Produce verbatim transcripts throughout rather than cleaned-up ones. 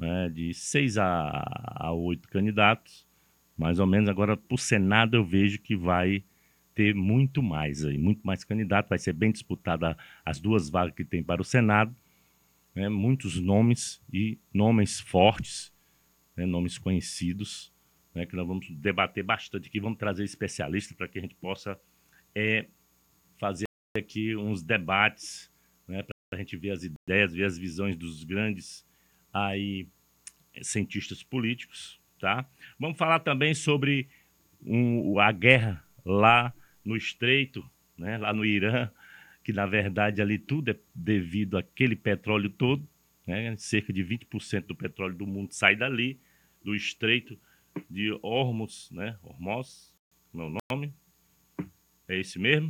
né, de seis a, a oito candidatos, mais ou menos. Agora, para o Senado, eu vejo que vai ter muito mais aí, muito mais candidato, vai ser bem disputada as duas vagas que tem para o Senado, né, muitos nomes e nomes fortes, né, nomes conhecidos, né, que nós vamos debater bastante aqui, vamos trazer especialistas para que a gente possa é, fazer aqui uns debates, né, para a gente ver as ideias, ver as visões dos grandes aí, cientistas políticos, tá? Vamos falar também sobre um, a guerra lá no Estreito, né, lá no Irã, que na verdade ali tudo é devido àquele petróleo todo, né, cerca de vinte por cento do petróleo do mundo sai dali, do Estreito de Hormuz, né, Hormuz, meu nome, é esse mesmo?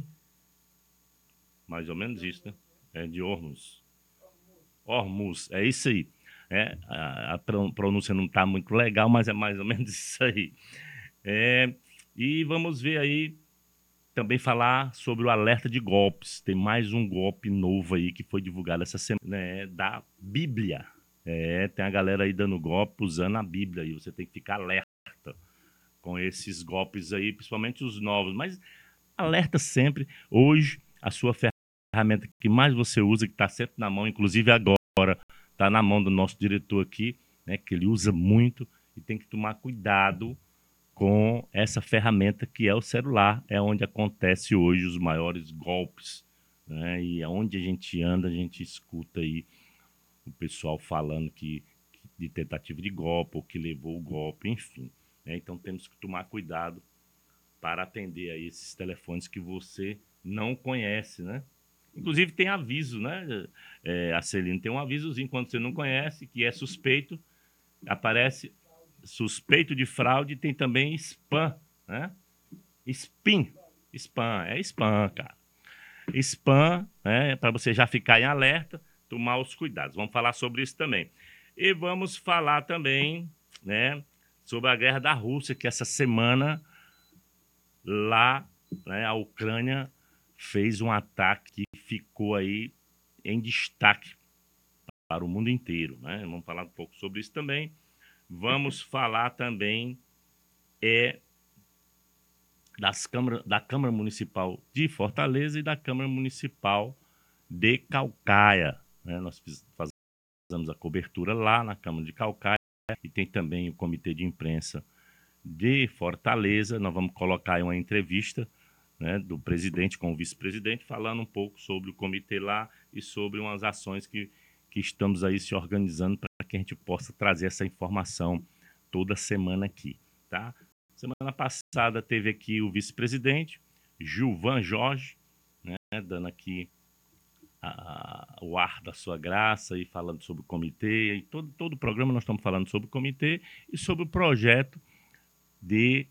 Mais ou menos isso, né? É de Hormuz. Hormuz, é isso aí. É, a, a pronúncia não está muito legal, mas é mais ou menos isso aí. É, e vamos ver aí, também falar sobre o alerta de golpes. Tem mais um golpe novo aí que foi divulgado essa semana, né, da Bíblia. É, tem a galera aí dando golpe usando a Bíblia e você tem que ficar alerta com esses golpes aí, principalmente os novos. Mas alerta sempre. Hoje, a sua ferramenta que mais você usa, que está sempre na mão, inclusive agora, está na mão do nosso diretor aqui, né, que ele usa muito e tem que tomar cuidado com essa ferramenta que é o celular, é onde acontece hoje os maiores golpes, né? E aonde a gente anda, a gente escuta aí o pessoal falando que, que de tentativa de golpe, ou que levou o golpe, enfim, né? Então temos que tomar cuidado para atender a esses telefones que você não conhece, né? Inclusive tem aviso, né? É, a Celina tem um avisozinho quando você não conhece, que é suspeito, aparece suspeito de fraude, tem também spam, né? Spam, spam, é spam, cara. Spam, né? Para você já ficar em alerta, tomar os cuidados. Vamos falar sobre isso também. E vamos falar também, né, sobre a guerra da Rússia, que essa semana lá, né, a Ucrânia fez um ataque que ficou aí em destaque para o mundo inteiro, né? Vamos falar um pouco sobre isso também. Vamos falar também é das Câmara, da Câmara Municipal de Fortaleza e da Câmara Municipal de Caucaia, né? Nós fazemos a cobertura lá na Câmara de Caucaia e tem também o Comitê de Imprensa de Fortaleza. Nós vamos colocar aí uma entrevista, né, do presidente com o vice-presidente, falando um pouco sobre o comitê lá e sobre umas ações que, que estamos aí se organizando para que a gente possa trazer essa informação toda semana aqui, tá? Semana passada teve aqui o vice-presidente, Gilvan Jorge, né, dando aqui a, o ar da sua graça e falando sobre o comitê. E todo, todo o programa nós estamos falando sobre o comitê e sobre o projeto de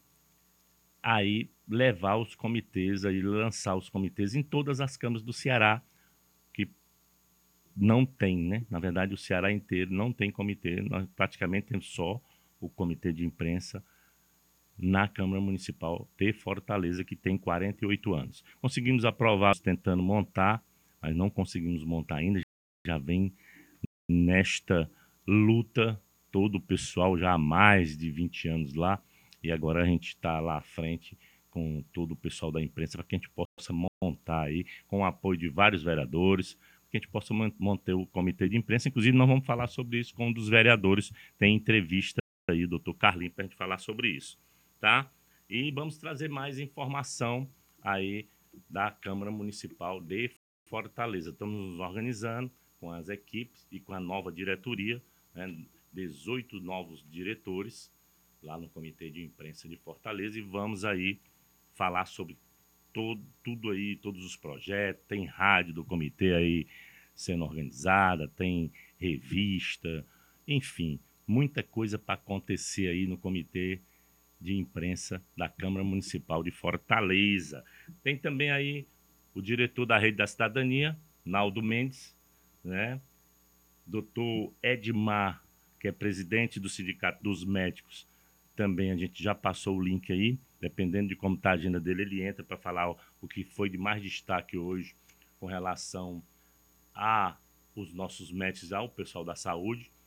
aí levar os comitês, aí lançar os comitês em todas as câmaras do Ceará, que não tem, né? Na verdade, o Ceará inteiro não tem comitê, nós praticamente temos só o comitê de imprensa na Câmara Municipal de Fortaleza, que tem quarenta e oito anos. Conseguimos aprovar, tentando montar, mas não conseguimos montar ainda, já vem nesta luta todo o pessoal já há mais de vinte anos lá, e agora a gente está lá à frente com todo o pessoal da imprensa para que a gente possa montar aí, com o apoio de vários vereadores, que a gente possa manter o comitê de imprensa. Inclusive, nós vamos falar sobre isso com um dos vereadores, tem entrevista aí, o doutor Carlinhos, para a gente falar sobre isso, tá? E vamos trazer mais informação aí da Câmara Municipal de Fortaleza. Estamos nos organizando com as equipes e com a nova diretoria, né, dezoito novos diretores lá no Comitê de Imprensa de Fortaleza, e vamos aí falar sobre todo, tudo aí, todos os projetos. Tem rádio do comitê aí sendo organizada, tem revista, enfim, muita coisa para acontecer aí no Comitê de Imprensa da Câmara Municipal de Fortaleza. Tem também aí o diretor da Rede da Cidadania, Naldo Mendes, né? doutor Edmar, que é presidente do Sindicato dos Médicos, também a gente já passou o link aí, dependendo de como está a agenda dele, ele entra para falar o, o que foi de mais destaque hoje com relação a os nossos médicos, ao pessoal da saúde,